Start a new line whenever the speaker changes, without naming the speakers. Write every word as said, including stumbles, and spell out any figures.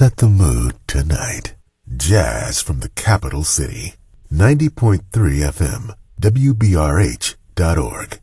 set the mood tonight. Jazz from the capital city. ninety point three F M, W B R H dot org.